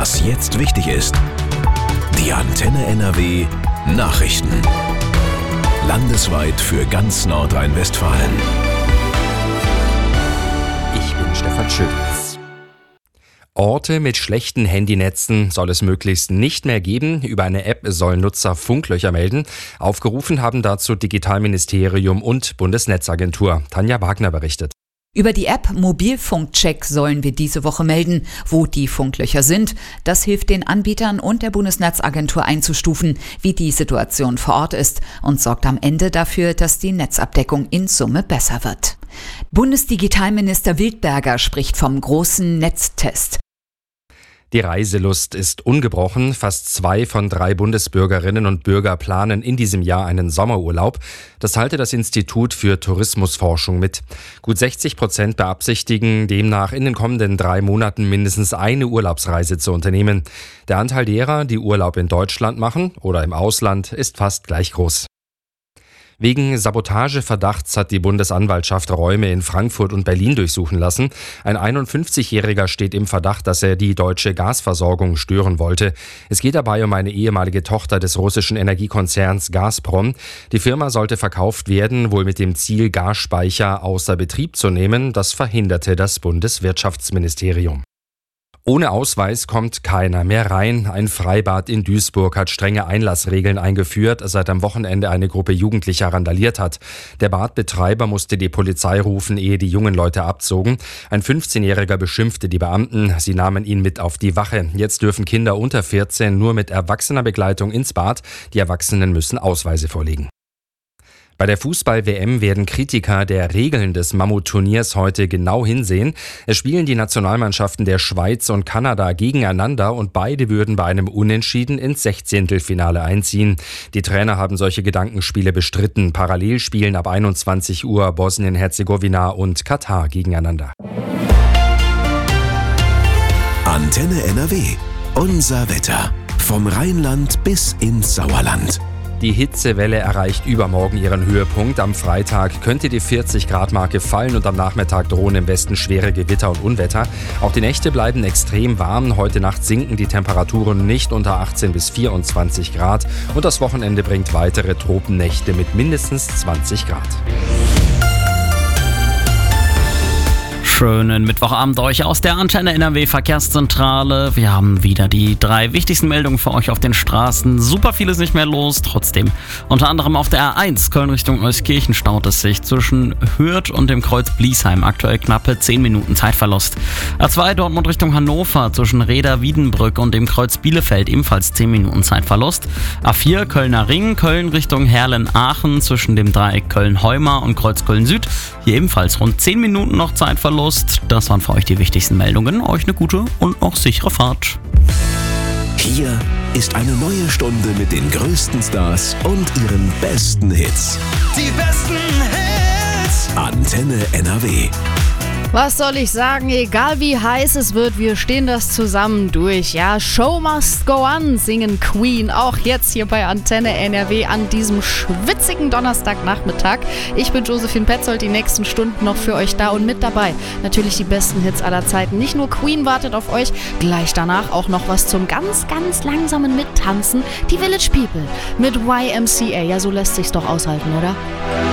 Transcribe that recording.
Was jetzt wichtig ist. Die Antenne NRW Nachrichten. Landesweit für ganz Nordrhein-Westfalen. Ich bin Stefan Schütz. Orte mit schlechten Handynetzen soll es möglichst nicht mehr geben. Über eine App sollen Nutzer Funklöcher melden. Aufgerufen haben dazu Digitalministerium und Bundesnetzagentur. Tanja Wagner berichtet. Über die App Mobilfunkcheck sollen wir diese Woche melden, wo die Funklöcher sind. Das hilft den Anbietern und der Bundesnetzagentur einzustufen, wie die Situation vor Ort ist und sorgt am Ende dafür, dass die Netzabdeckung in Summe besser wird. Bundesdigitalminister Wildberger spricht vom großen Netztest. Die Reiselust ist ungebrochen. Fast 2 von 3 Bundesbürgerinnen und Bürger planen in diesem Jahr einen Sommerurlaub. Das teilte das Institut für Tourismusforschung mit. Gut 60% beabsichtigen demnach in den kommenden 3 Monaten mindestens eine Urlaubsreise zu unternehmen. Der Anteil derer, die Urlaub in Deutschland machen oder im Ausland, ist fast gleich groß. Wegen Sabotageverdachts hat die Bundesanwaltschaft Räume in Frankfurt und Berlin durchsuchen lassen. Ein 51-Jähriger steht im Verdacht, dass er die deutsche Gasversorgung stören wollte. Es geht dabei um eine ehemalige Tochter des russischen Energiekonzerns Gazprom. Die Firma sollte verkauft werden, wohl mit dem Ziel, Gasspeicher außer Betrieb zu nehmen. Das verhinderte das Bundeswirtschaftsministerium. Ohne Ausweis kommt keiner mehr rein. Ein Freibad in Duisburg hat strenge Einlassregeln eingeführt, seit am Wochenende eine Gruppe Jugendlicher randaliert hat. Der Badbetreiber musste die Polizei rufen, ehe die jungen Leute abzogen. Ein 15-Jähriger beschimpfte die Beamten. Sie nahmen ihn mit auf die Wache. Jetzt dürfen Kinder unter 14 nur mit erwachsener Begleitung ins Bad. Die Erwachsenen müssen Ausweise vorlegen. Bei der Fußball-WM werden Kritiker der Regeln des Mammutturniers heute genau hinsehen. Es spielen die Nationalmannschaften der Schweiz und Kanada gegeneinander und beide würden bei einem Unentschieden ins 16. einziehen. Die Trainer haben solche Gedankenspiele bestritten. Parallel spielen ab 21 Uhr Bosnien-Herzegowina und Katar gegeneinander. Antenne NRW. Unser Wetter. Vom Rheinland bis ins Sauerland. Die Hitzewelle erreicht übermorgen ihren Höhepunkt. Am Freitag könnte die 40-Grad-Marke fallen und am Nachmittag drohen im Westen schwere Gewitter und Unwetter. Auch die Nächte bleiben extrem warm. Heute Nacht sinken die Temperaturen nicht unter 18 bis 24 Grad. Und das Wochenende bringt weitere Tropennächte mit mindestens 20 Grad. Schönen Mittwochabend euch aus der Antenne NRW Verkehrszentrale. Wir haben wieder die 3 wichtigsten Meldungen für euch auf den Straßen. Super viel ist nicht mehr los, trotzdem. Unter anderem auf der A1 Köln Richtung Euskirchen staut es sich zwischen Hürth und dem Kreuz Bliesheim. Aktuell knappe 10 Minuten Zeitverlust. A2 Dortmund Richtung Hannover zwischen Reda-Wiedenbrück und dem Kreuz Bielefeld ebenfalls 10 Minuten Zeitverlust. A4 Kölner Ring Köln Richtung Herlen-Aachen zwischen dem Dreieck Köln-Heumar und Kreuz Köln-Süd. Hier ebenfalls rund 10 Minuten noch Zeitverlust. Das waren für euch die wichtigsten Meldungen. Euch eine gute und noch sichere Fahrt. Hier ist eine neue Stunde mit den größten Stars und ihren besten Hits. Die besten Hits. Antenne NRW. Was soll ich sagen, egal wie heiß es wird, wir stehen das zusammen durch. Ja, Show must go on, singen Queen, auch jetzt hier bei Antenne NRW an diesem schwitzigen Donnerstagnachmittag. Ich bin Josephine Petzold, die nächsten Stunden noch für euch da und mit dabei. Natürlich die besten Hits aller Zeiten. Nicht nur Queen wartet auf euch, gleich danach auch noch was zum ganz, ganz langsamen Mittanzen. Die Village People mit YMCA. Ja, so lässt sich's doch aushalten, oder?